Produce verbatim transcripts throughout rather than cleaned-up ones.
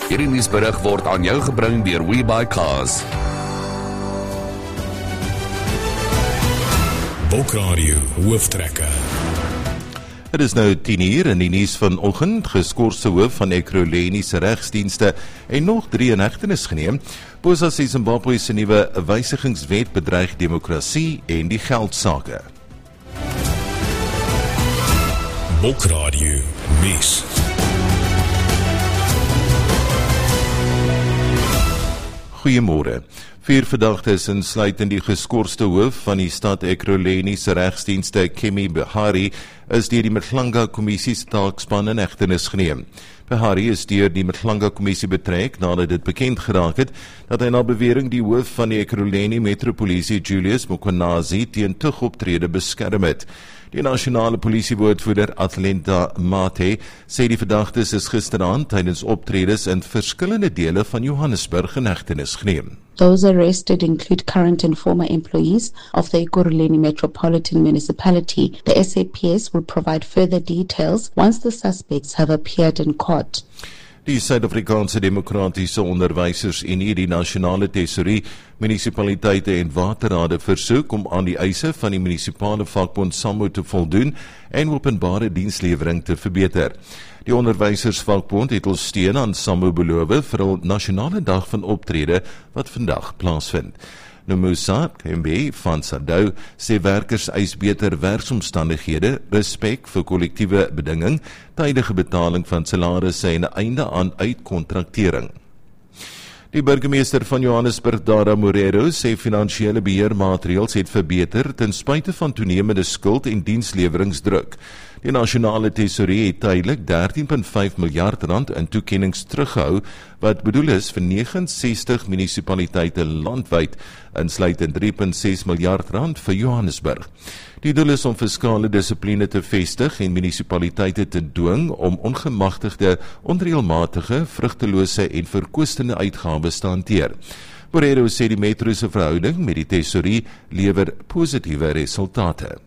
Hierdie nuusberig word aan jou gebring deur WeBuyCars. Bokradio hooftrekke. Het is nou tien uur in die nuus vanoggend, geskorste hoof van Ekurhuleni se regsdienste en nog drie in hegtenis geneem. Bosa sê Zimbabwe se nuwe wysigingswet bedreig demokrasie en die geldsake. Bokradio nuus. Goeiemôre. Vier verdagtes insluitend die geskorste hoof van die stad Ekurhuleni se regsdienste, Kemi Behari, is deur die Mhlanga Kommissie se taakspan in hegtenis geneem. Behari is deur die Mhlanga Kommissie betrek nadat dit bekend geraak het dat hy na bewering die hoof van die Ekurhuleni Metropolisie, Julius Mkhwanazi, teen tugoptrede beskerm het. Die nasionale polisiewoordvoerder Atlenta Mate sê die verdagtes is gisteraand tydens optredes in verskillende dele van Johannesburg in hegtenis geneem. Those arrested include current and former employees of the Ekurhuleni Metropolitan Municipality. The S A P S will provide further details once the suspects have appeared in court. Die Suid-Afrikaanse Demokratiese Onderwysersunie, die Nasionale Tesourie, munisipaliteite en waterrade versoek om aan die eise van die munisipale vakbond SAMWU te voldoen en openbare dienslewering te verbeter. Die onderwysersvakbond het hul steun aan SAMWU beloof vir hul nasionale dag van optrede wat vandag plaasvind. Nomusa Kembe van Sadou sê werkers eis beter werksomstandighede, respek vir kollektiewe bedinging, tydige betaling van salarisse en 'n einde aan uitkontraktering. Die burgemeester van Johannesburg, Dara Morero, sê finansiële beheermaatreëls het verbeter ten spyte van toenemende skuld en diensleweringsdruk. Die nasionale tesourie het tydelik dertien komma vyf miljard rand in toekennings teruggehou, wat bedoel is vir ses nege ses munisipaliteite landwyd, insluitend drie komma ses miljard rand vir Johannesburg. Die doel is om fiskale dissipline te vestig en munisipaliteite te dwing om ongemagtigde, onreëlmatige, vrugtelose en verkoostende uitgawes te hanteer. Morero sê die metro se verhouding met die tesourie lewer positiewe resultate.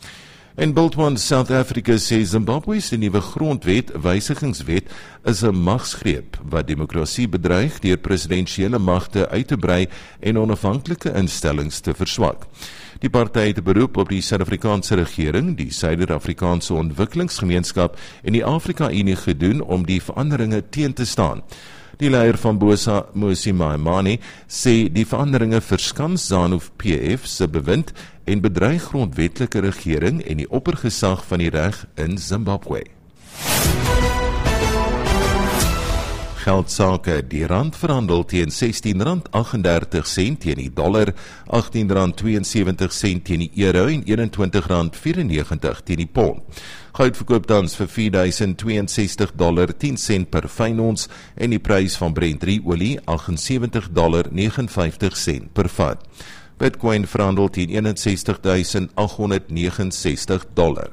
En Bultman South Africa sê Zimbabwe se nuwe grondwet, wysigingswet, is 'n magsgreep wat demokrasie bedreig deur presidensiële magte uit te brei en onafhanklike instellings te verswak. Die party het 'n beroep op die Suid-Afrikaanse regering, die Suider-Afrikaanse Ontwikkelingsgemeenskap en die Afrika-Unie gedoen om die veranderinge teen te staan. Die leier van Bosa, Mmusi Maimane, sê die veranderinge verskans ZANU-P F se bewind en bedreig grondwetlike regering en die oppergesag van die reg in Zimbabwe. Geldsake, die rand verhandel teen sestien rand agt-en-dertig sent teen die dollar, agttien rand twee en sewentig sent teen die euro en eenentwintig rand vyf en negentig teen die pond. Goud verkoop tans vir vier duisend twee en sestig dollar tien sent per fyn ons en die prys van Brent drie olie agt en sewentig dollar vyf en negentig sent per vat. Bitcoin verhandel teen ses en sestig duisend agt honderd vyf en sestig dollar.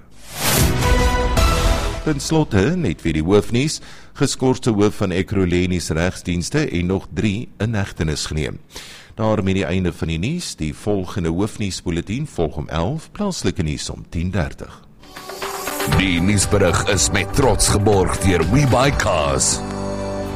Ten slotte, net weer die hoofnuus, geskorste hoof van Ekurhuleni se regsdienste en nog drie in hegtenis geneem. Daarmee die einde van die nuus, die volgende hoofnuusbulletin volg om elf, plaaslike nuus om tien dertig. Die nuusberig is met trots geborg deur WeBuyCars.